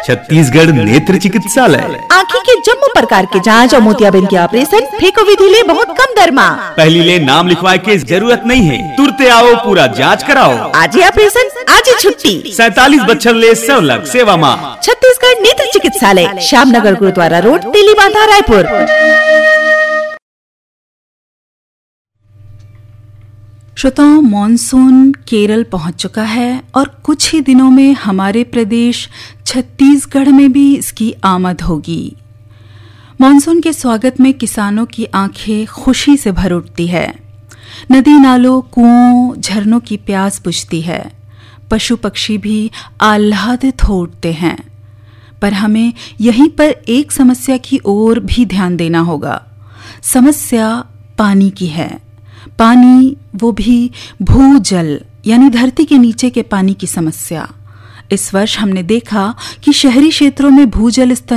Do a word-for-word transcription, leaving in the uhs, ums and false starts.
छत्तीसगढ़ नेत्र चिकित्सालय। आँखी के जम्मू प्रकार के जांच और मोतियाबिंद के ऑपरेशन फेको विधि ले बहुत कम दर में। पहली ले नाम लिखवाए के जरूरत नहीं है, तुरते आओ पूरा जांच कराओ। आज ही ऑपरेशन आज ही छुट्टी। सैतालीस बच्चर ले सौ लाख सेवा माँ। छत्तीसगढ़ नेत्र चिकित्सालय, श्यामनगर गुरुद्वारा रोड, तेलीबांधा, रायपुर। श्रोताओं, मॉनसून केरल पहुंच चुका है और कुछ ही दिनों में हमारे प्रदेश छत्तीसगढ़ में भी इसकी आमद होगी। मॉनसून के स्वागत में किसानों की आंखें खुशी से भर उठती है। नदी नालों, कुओं, झरनों की प्यास बुझती है। पशु पक्षी भी आह्लादित हो उठते हैं। पर हमें यहीं पर एक समस्या की ओर भी ध्यान देना होगा। समस्या पानी की है। पानी, वो भी भूजल यानी धरती के नीचे के पानी की समस्या। इस वर्ष हमने देखा कि शहरी क्षेत्रों में भूजल स्तर